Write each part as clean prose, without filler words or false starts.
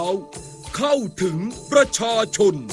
เข้าถึงประชาชน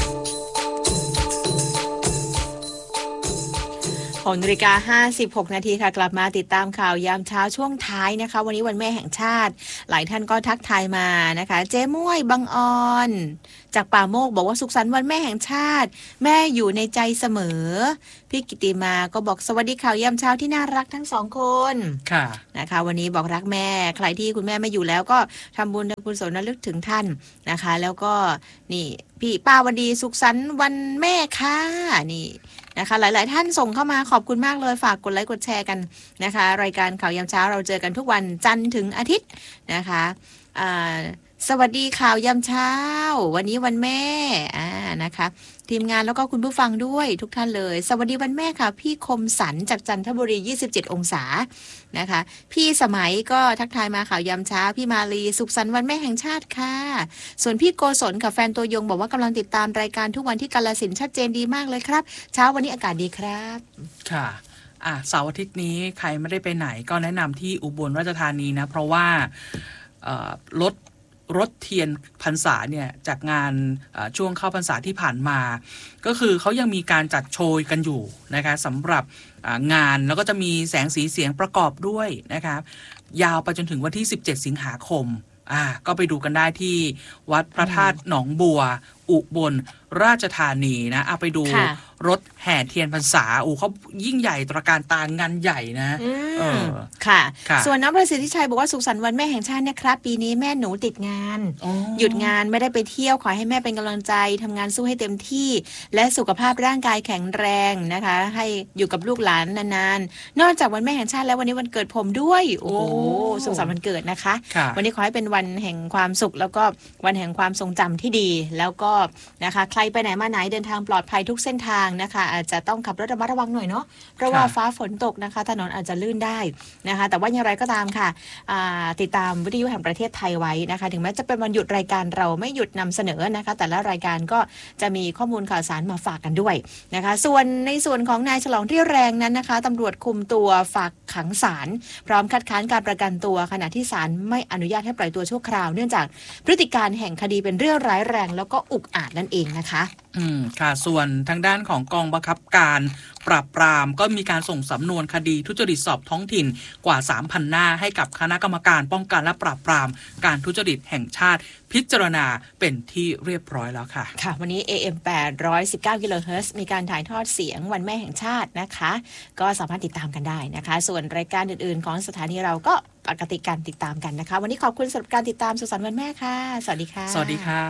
6:56 นาทีค่ะกลับมาติดตามข่าวยามเช้าช่วงท้ายนะคะวันนี้วันแม่แห่งชาติหลายท่านก็ทักทายมานะคะเจ๊ม้วยบังออนจากป่าโมกบอกว่าสุขสันต์วันแม่แห่งชาติแม่อยู่ในใจเสมอพี่กิติมาก็บอกสวัสดีข่าวยามเช้าที่น่ารักทั้งสองคนค่ะนะคะวันนี้บอกรักแม่ใครที่คุณแม่ไม่อยู่แล้วก็ทำบุญทำกุศลระลึกถึงท่านนะคะแล้วก็นี่พี่ป้าวันดีสุขสันต์วันแม่ค่ะนี่นะคะหลายๆท่านส่งเข้ามาขอบคุณมากเลยฝากกดไลค์กดแชร์กันนะคะรายการข่าวยามเช้าเราเจอกันทุกวันจันทร์ถึงอาทิตย์นะคะสวัสดีข่าวยามเช้าวันนี้วันแม่นะคะทีมงานแล้วก็คุณผู้ฟังด้วยทุกท่านเลยสวัสดีวันแม่ค่ะพี่คมสันจากจันทบุรี27องศานะคะพี่สมัยก็ทักทายมาข่าวยามเช้าพี่มาลีสุขสันต์วันแม่แห่งชาติค่ะส่วนพี่โกศลกับแฟนตัวยงบอกว่ากำลังติดตามรายการทุกวันที่กาฬสินธุ์ชัดเจนดีมากเลยครับเช้าวันนี้อากาศดีครับค่ะเสาร์อาทิตย์นี้ใครไม่ได้ไปไหนก็แนะนำที่อุบลราชธานีนะเพราะว่ารถเทียนพรรษาเนี่ยจากงานช่วงเข้าพรรษาที่ผ่านมาก็คือเขายังมีการจัดโชว์กันอยู่นะคะสำหรับงานแล้วก็จะมีแสงสีเสียงประกอบด้วยนะคะยาวไปจนถึงวันที่17สิงหาคมก็ไปดูกันได้ที่วัดพระธาตุหนองบัวอุบลราชธานีนะไปดูรถแห่เทียนพรรษาเขายิ่งใหญ่ตระการตางานใหญ่นะค่ะส่วนน้องประสิทธิชัยบอกว่าสุขสันต์วันแม่แห่งชาตินะครับปีนี้แม่หนูติดงานหยุดงานไม่ได้ไปเที่ยวขอให้แม่เป็นกำลังใจทำงานสู้ให้เต็มที่และสุขภาพร่างกายแข็งแรงนะคะให้อยู่กับลูกหลานนานๆนอกจากวันแม่แห่งชาติแล้ววันนี้วันเกิดผมด้วยสุขสันต์วันเกิดนะคะวันนี้ขอให้เป็นวันแห่งความสุขแล้วก็วันแห่งความทรงจำที่ดีแล้วก็นะคะใครไปไหนมาไหนเดินทางปลอดภัยทุกเส้นทางนะคะอาจจะต้องขับรถระมัดระวังหน่อยเนาะเพราะว่าฟ้าฝนตกนะคะถนนอาจจะลื่นได้นะคะแต่ว่าอย่างไรก็ตามค่ะติดตามวิทยุแห่งประเทศไทยไว้นะคะถึงแม้จะเป็นวันหยุดรายการเราไม่หยุดนำเสนอนะคะแต่ละรายการก็จะมีข้อมูลข่าวสารมาฝากกันด้วยนะคะส่วนในส่วนของนายฉลองที่แรงนั้นนะคะตำรวจคุมตัวฝากขังศาลพร้อมคัดค้านการประกันตัวขณะที่ศาลไม่อนุญาตให้ปล่อยตัวชั่วคราวเนื่องจากพฤติการแห่งคดีเป็นเรื่องร้ายแรงแล้วก็อุกอาจนั่นเองนะคะค่ะส่วนทางด้านของกองบังคับการปราบปรามก็มีการส่งสำนวนคดีทุจริตสอบท้องถิ่นกว่า 3,000 หน้าให้กับคณะกรรมการป้องกันและปราบปรามการทุจริตแห่งชาติพิจารณาเป็นที่เรียบร้อยแล้วค่ะค่ะวันนี้ AM 819 กิโลเฮิรตซ์มีการถ่ายทอดเสียงวันแม่แห่งชาตินะคะก็สามารถติดตามกันได้นะคะส่วนรายการอื่นๆของสถานีเราก็ปกติการติดตามกันนะคะวันนี้ขอบคุณสำหรับการติดตามสุขสันต์วันแม่ค่ะสวัสดีค่ะสวัสดีค่ะ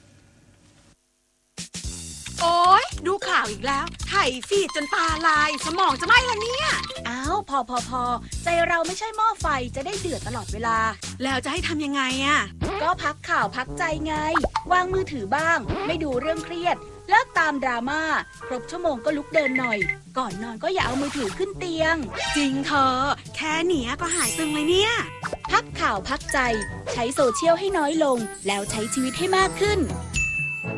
โอ๊ยดูข่าวอีกแล้วไถฟีดจนตาลายสมองจะไหม้แล้วเนี่ยอ้าวพอใจเราไม่ใช่หม้อไฟจะได้เดือดตลอดเวลาแล้วจะให้ทำยังไงก็พักข่าวพักใจไงวางมือถือบ้างไม่ดูเรื่องเครียดเลิกตามดราม่าครบชั่วโมงก็ลุกเดินหน่อยก่อนนอนก็อย่าเอามือถือขึ้นเตียงจริงเธอแค่เนี้ยก็หายตึงเลยเนี่ยพักข่าวพักใจใช้โซเชียลให้น้อยลงแล้วใช้ชีวิตให้มากขึ้น